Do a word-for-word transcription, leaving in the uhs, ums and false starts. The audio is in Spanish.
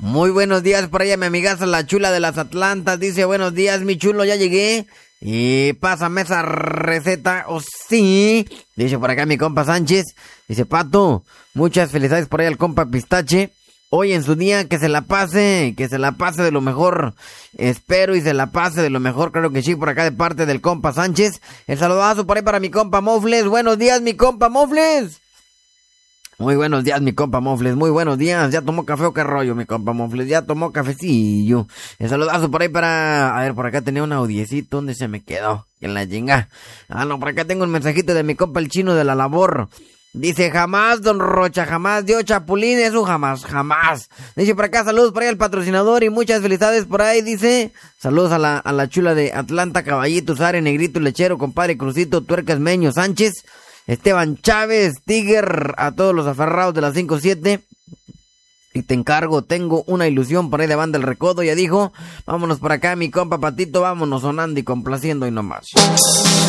Muy buenos días por allá, mi amigaza la chula de las Atlantas. Dice, buenos días, mi chulo, ya llegué. Y pásame esa receta, o oh, sí. Dice por acá mi compa Sánchez. Dice, Pato, muchas felicidades por ahí al compa Pistache. Hoy en su día, que se la pase, que se la pase de lo mejor. Espero y se la pase de lo mejor, claro que sí, por acá de parte del compa Sánchez. El saludazo por ahí para mi compa Mofles. Buenos días, mi compa Mofles. Muy buenos días, mi compa Mofles, muy buenos días. ¿Ya tomó café o qué rollo, mi compa Mofles? Ya tomó cafecillo. El saludazo por ahí para... A ver, por acá tenía un audiecito. ¿Dónde se me quedó? Que la chinga. Ah, no, por acá tengo un mensajito de mi compa el chino de la labor. Dice, jamás, don Rocha, jamás dio chapulín, eso jamás, jamás. Dice por acá, saludos por ahí al patrocinador y muchas felicidades por ahí, dice. Saludos a la, a la chula de Atlanta, Caballito, Sare, Negrito, Lechero, compadre Crucito, Tuercas, Meño, Sánchez, Esteban Chávez, Tiger, a todos los aferrados de las cinco siete. Y te encargo, tengo una ilusión por ahí de Banda El Recodo, ya dijo. Vámonos por acá, mi compa Patito, vámonos sonando y complaciendo y nomás.